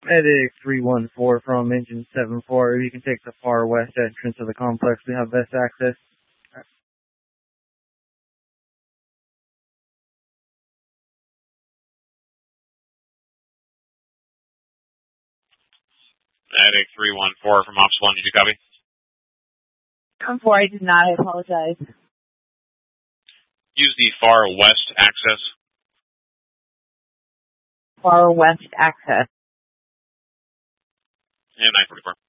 Medic 314 from engine 74. You can take the far west entrance of the complex. We have best access. Medic 314 from Ops 1, did you copy? Come 4, I did not. I apologize. Use the far west access. Far west access. And 944.